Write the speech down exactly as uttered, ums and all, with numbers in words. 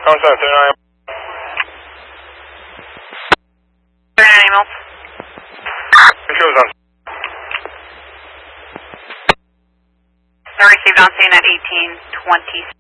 Contact thirty-nine. thirty-nine emails. Shows on. I received on scene at eighteen twenty.